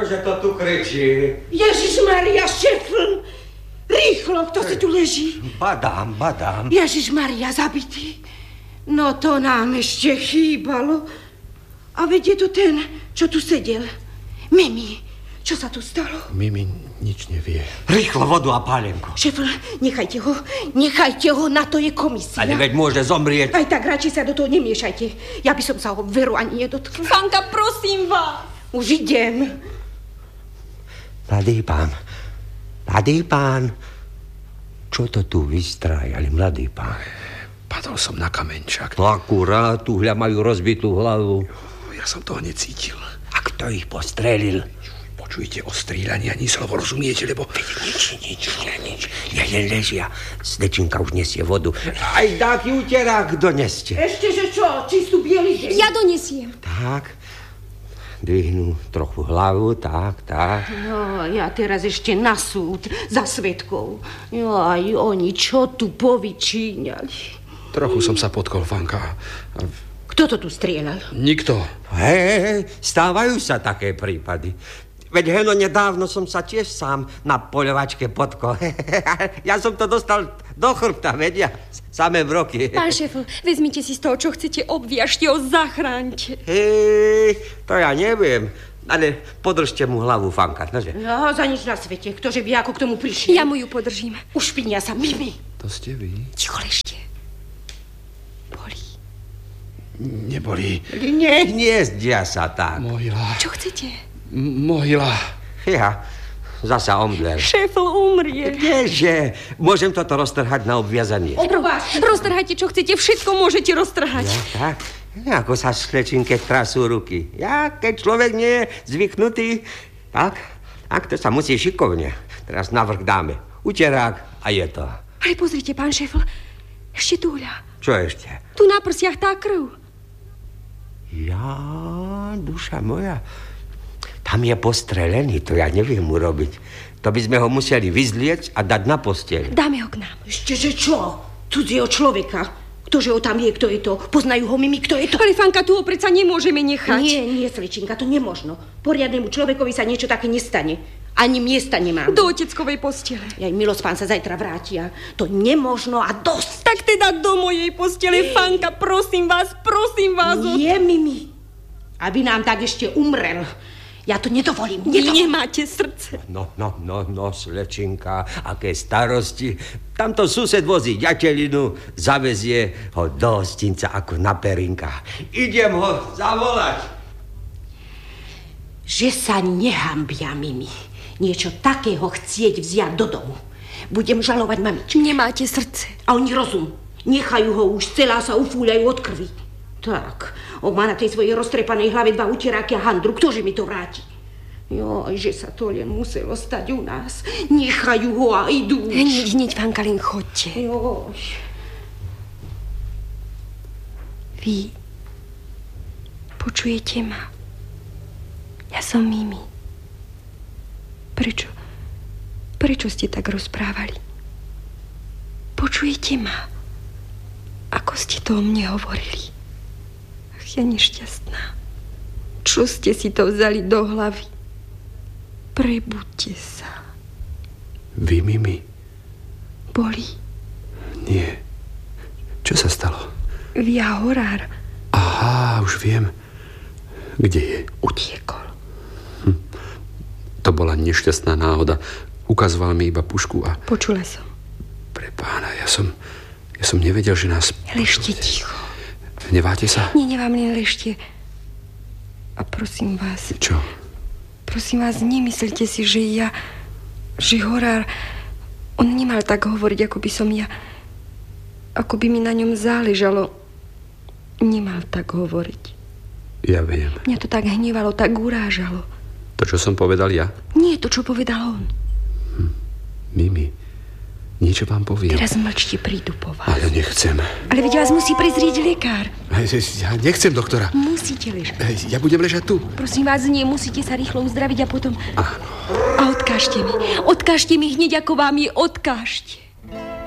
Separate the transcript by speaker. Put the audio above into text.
Speaker 1: Ktože to tu kričí?
Speaker 2: Ježišmaria, šefl! Rýchlo, kto si tu leží?
Speaker 1: Badám.
Speaker 2: Ježišmaria, zabitý. No to nám ešte chýbalo. A veď je to ten, čo tu sedel. Mimi, čo sa tu stalo?
Speaker 3: Mimi nič nevie.
Speaker 1: Rýchlo vodu a pálenku.
Speaker 2: Šefl, nechajte ho, na to je komisia.
Speaker 1: Ale veď môže zomrieť.
Speaker 2: Aj tak radšej sa do toho nemiešajte. Ja by som sa ho veru ani nedotkla.
Speaker 4: Fanka, prosím vás.
Speaker 2: Už idem.
Speaker 1: Mladý pán, čo to tu vystrájali, mladý pán?
Speaker 3: Padol som na kamenčak.
Speaker 1: Akurát, tu majú rozbitú hlavu.
Speaker 3: Ja som toho necítil.
Speaker 1: A kto ich postrelil?
Speaker 3: Počujete o strieľaní, ani slovo rozumiete, lebo...
Speaker 1: Nič. Ja len ležia. Slečinka už nesie vodu. Aj taký uterák doneste.
Speaker 2: Ešte, že čo? Čistú bielý deň?
Speaker 4: Ja donesiem.
Speaker 1: Tak. Dvihnú trochu hlavu, tak.
Speaker 2: No, ja teraz ešte na súd za svedkov. Aj oni čo tu povyčíňali.
Speaker 3: Trochu som sa potkol, Fanka.
Speaker 2: Kto to tu strieľal?
Speaker 3: Nikto.
Speaker 1: Hej, stávajú sa také prípady. Veď nedávno som sa tiež sám na poľovačke potkol. Ja som to dostal do chrbta, vedia, samé vroky.
Speaker 4: Pán šéf, vezmite si z toho, čo chcete, obviažte ho, zachráňte.
Speaker 1: To ja neviem, ale podržte mu hlavu, Fanka, nože.
Speaker 2: No, za nič na svete, ktože by ako k tomu prišiel.
Speaker 4: Ja mu ju podržím.
Speaker 2: Ušpinia sa, Mimi.
Speaker 3: To ste vy?
Speaker 4: Ticho, ležte. Bolí.
Speaker 3: Nebolí.
Speaker 1: Nezdia sa tak.
Speaker 3: Mohyla.
Speaker 4: Čo chcete?
Speaker 3: Mohyla.
Speaker 1: Ja, zasa omdlel.
Speaker 4: Šéfl umrie.
Speaker 1: Kdeže? Môžem toto roztrhať na obviazanie.
Speaker 4: Roztrhajte, čo chcete, všetko môžete roztrhať.
Speaker 1: Ja, tak. Ako sa slečinke trasú ruky. Ja, keď človek nie je zvyknutý, tak to sa musí šikovne. Teraz navrch dáme uterák a je to.
Speaker 4: Ale pozrite, pán šéfl, ešte túľa.
Speaker 1: Čo ešte?
Speaker 4: Tu na prsiach tá krv.
Speaker 1: Ja, duša moja. Tam je postrelený, to ja neviem urobiť. To by sme ho museli vyzliecť a dať na posteľ.
Speaker 4: Dáme ho k nám.
Speaker 2: Ešte, že čo? Cudzieho človeka. Ktože ho tam je, kto je to? Poznajú ho Mimi, kto je to?
Speaker 4: Ale Fanka, tu ho predsa nemôžeme nechať.
Speaker 2: Nie, slečinka, to nemožno. Poriadnemu človekovi sa niečo také nestane. Ani miesta nemám.
Speaker 4: Do oteckovej postele.
Speaker 2: Aj milosť pán sa zajtra vrátia. To nemožno a dosť.
Speaker 4: Tak teda do mojej postele, Fanka, prosím vás.
Speaker 2: Nie, Mimi. Aby nám tak ešte umrel. Ja to nedovolím.
Speaker 4: Nemáte srdce.
Speaker 1: No, slečinka, aké starosti. Tamto sused vozí ďatelinu, zavezie ho do hostinca ako na perinka. Idem ho zavolať.
Speaker 2: Že sa nehambia, Mimi. Niečo takého chcieť vziať do domu. Budem žalovať mamičku.
Speaker 4: Nemáte srdce.
Speaker 2: A oni rozum. Nechajú ho už, celá sa ufúľajú od krvi. Tak, on má na tej svojej roztrepanej hlave 2 uteráky a handru. Ktože mi to vráti? Joj, že sa to len muselo stať u nás. Nechajú ho a idú.
Speaker 4: Hneď, Fanka, len chodte.
Speaker 2: Joj.
Speaker 4: Vy počujete ma? Ja som Mimi. Prečo ste tak rozprávali? Počujete ma? Ako ste to o mne hovorili? Ach, ja nešťastná. Čo ste si to vzali do hlavy? Prebuďte sa.
Speaker 3: Vy, Mimi?
Speaker 4: Bolí?
Speaker 3: Nie. Čo sa stalo?
Speaker 4: Via horár.
Speaker 3: Aha, už viem. Kde je?
Speaker 4: Utiekol.
Speaker 3: To bola nešťastná náhoda. Ukazoval mi iba pušku a...
Speaker 4: Počula som.
Speaker 3: Pre pána, ja som nevedel, že nás...
Speaker 4: Ležte ticho.
Speaker 3: Hneváte sa?
Speaker 4: Nie, nevám, len ležte. A prosím vás...
Speaker 3: Čo?
Speaker 4: Prosím vás, nemyslite si, že horár... On nemal tak hovoriť, ako by som ja... Ako by mi na ňom záležalo. Nemal tak hovoriť.
Speaker 3: Ja viem.
Speaker 4: Mňa to tak hnevalo, tak urážalo.
Speaker 3: To, čo som povedal ja?
Speaker 4: Nie, to, čo povedal on.
Speaker 3: Mimi, niečo vám poviem.
Speaker 4: Teraz mlčte, prídu po vás.
Speaker 3: Ale nechcem.
Speaker 4: Ale veď vás musí prezrieť lekár.
Speaker 3: Ja nechcem doktora.
Speaker 4: Musíte ležať.
Speaker 3: Ja budem ležať tu.
Speaker 4: Prosím vás, nie, musíte sa rýchlo uzdraviť a potom...
Speaker 3: Áno.
Speaker 4: A odkážte mi. Odkážte mi hneď, ako vám je. Odkážte.